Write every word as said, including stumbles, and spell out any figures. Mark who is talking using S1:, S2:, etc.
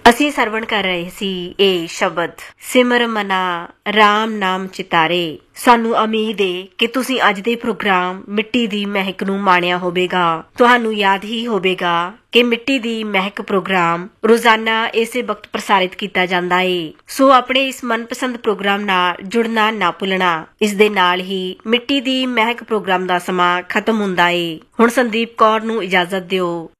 S1: ਅਸੀਂ ਸਰਵਣ ਕਰ ਰਹੇ ਸੀ ਇਹ ਸ਼ਬਦ ਸਿਮਰ ਮਨਾ ਰਾਮ ਨਾਮ ਚਿਤਾਰੇ। ਸਾਨੂੰ ਉਮੀਦ ਏ ਕਿ ਤੁਸੀਂ ਅੱਜ ਦੇ ਪ੍ਰੋਗਰਾਮ ਮਿੱਟੀ ਦੀ ਮਹਿਕ ਨੂੰ ਮਾਣਿਆ ਹੋਵੇਗਾ। ਤੁਹਾਨੂੰ ਯਾਦ ਹੀ ਹੋਵੇਗਾ ਕਿ ਮਿੱਟੀ ਦੀ ਮਹਿਕ ਪ੍ਰੋਗਰਾਮ ਰੋਜ਼ਾਨਾ ਇਸੇ ਵਕਤ ਪ੍ਰਸਾਰਿਤ ਕੀਤਾ ਜਾਂਦਾ ਏ। ਸੋ ਆਪਣੇ ਇਸ ਮਨਪਸੰਦ ਪ੍ਰੋਗਰਾਮ ਨਾਲ ਜੁੜਨਾ ਨਾ ਭੁੱਲਣਾ। ਇਸ ਦੇ ਨਾਲ ਹੀ ਮਿੱਟੀ ਦੀ ਮਹਿਕ ਪ੍ਰੋਗਰਾਮ ਦਾ ਸਮਾਂ ਖਤਮ ਹੁੰਦਾ ਏ। ਹੁਣ ਸੰਦੀਪ ਕੌਰ ਨੂੰ ਇਜਾਜ਼ਤ ਦਿਓ।